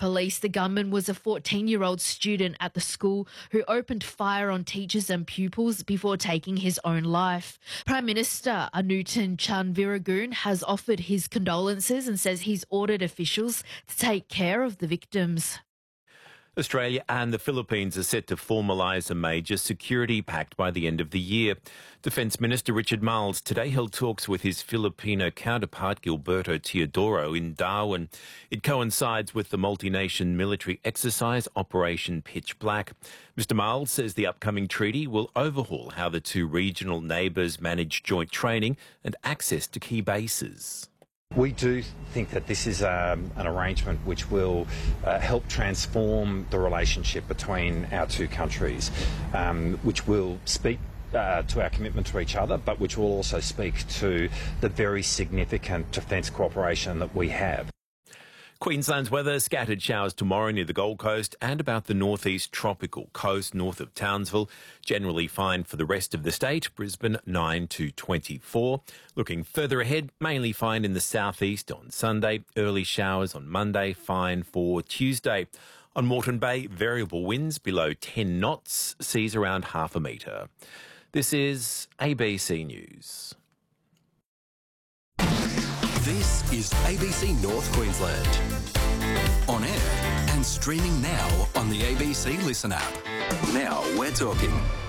police, the gunman was a 14-year-old student at the school who opened fire on teachers and pupils before taking his own life. Prime Minister Anutin Chanvirakul has offered his condolences and says he's ordered officials to take care of the victims. Australia and the Philippines are set to formalise a major security pact by the end of the year. Defence Minister Richard Marles today held talks with his Filipino counterpart Gilberto Teodoro in Darwin. It coincides with the multi-nation military exercise Operation Pitch Black. Mr Marles says the upcoming treaty will overhaul how the two regional neighbours manage joint training and access to key bases. We do think that this is an arrangement which will help transform the relationship between our two countries, which will speak to our commitment to each other, but which will also speak to the very significant defence cooperation that we have. Queensland's weather, scattered showers tomorrow near the Gold Coast and about the northeast tropical coast north of Townsville. Generally fine for the rest of the state. Brisbane 9 to 24. Looking further ahead, mainly fine in the southeast on Sunday. Early showers on Monday, fine for Tuesday. On Moreton Bay, variable winds below 10 knots, seas around half a metre. This is ABC News. This is ABC North Queensland. On air and streaming now on the ABC Listen app. Now we're talking.